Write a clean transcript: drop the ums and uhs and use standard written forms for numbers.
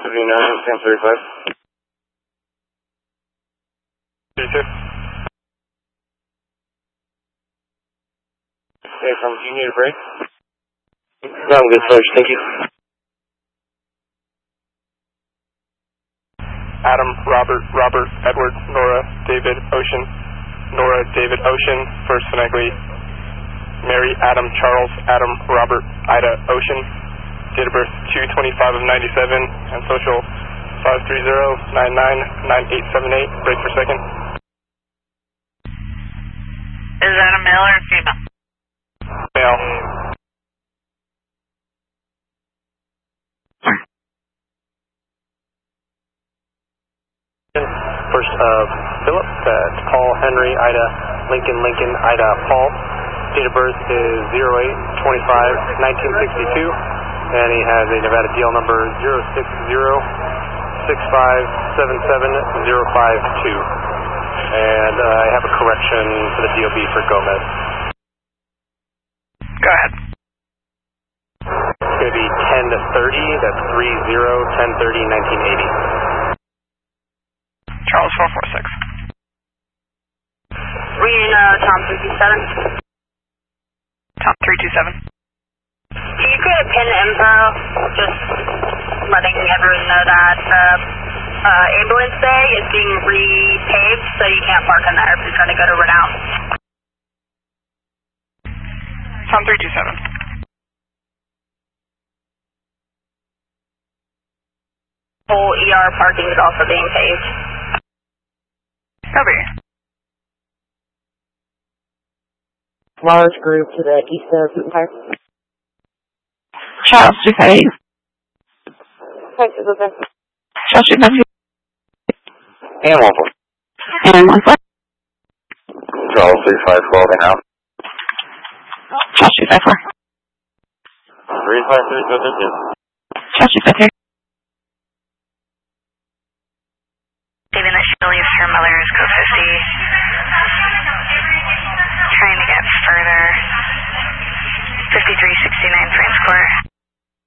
Sam 35. 32. Hey, do you need a break? No, I'm good, Sarge. Thank you. Adam, Robert, Edward, Nora, David, Ocean. Nora, David, Ocean, first phonetically. Mary, Adam, Charles, Adam, Robert, Ida, Ocean. Date of birth 2/25 of 97, and social 530-99-9878. Break for second. Is that a male or a female? Male. First Philip, that's Paul, Henry, Ida, Lincoln, Ida, Paul. Date of birth is 08/25/1962, and he has a Nevada DL number 060-6577-052. And I have a correction for the DOB for Gomez. Go ahead. It's going to be 10-30, that's 30-10-30-1980. Charles 446. Reading Tom 327. Tom 327. Can you create a pin info? Just letting everyone know that ambulance bay is being repaved, so you can't park in there if you're trying to go to Renown. Tom 327. Whole ER parking is also being paved. Copy. Large group to the east of Empire. Charles 358. Thanks, Elizabeth. Charles 358. And 1-4. And 1-4. Charles 3512 and out. Charles 354. 353. Charles 353.